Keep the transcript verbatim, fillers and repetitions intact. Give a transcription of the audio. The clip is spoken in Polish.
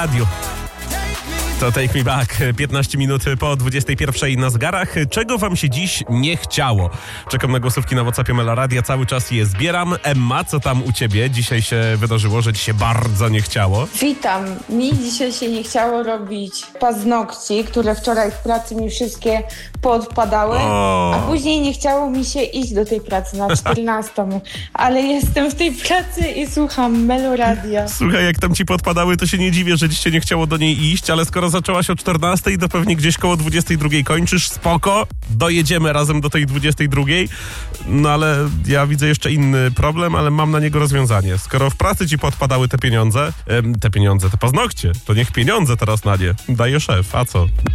radiu. To Take Me Back, piętnaście minut po dwudziestej pierwszej na zegarach. Czego wam się dziś nie chciało? Czekam na głosówki na WhatsAppie Mela Radia, cały czas je zbieram. Emma, co tam u ciebie? Dzisiaj się wydarzyło, że ci się bardzo nie chciało. Witam. Mi dzisiaj się nie chciało robić paznokci, które wczoraj w pracy mi wszystkie poodpadały, O. a później nie chciało mi się iść do tej pracy na czternastą. Ale jestem w tej pracy i słucham Melo Radia. Słuchaj, jak tam ci podpadały, to się nie dziwię, że dziś się nie chciało do niej iść, ale skoro zaczęłaś o czternastej, to pewnie gdzieś koło dwudziestej drugiej kończysz. Spoko, dojedziemy razem do tej dwudziestej drugiej. No ale ja widzę jeszcze inny problem, ale mam na niego rozwiązanie. Skoro w pracy ci podpadały te pieniądze, em, te pieniądze, te paznokcie, to niech pieniądze teraz na nie daje szef, a co?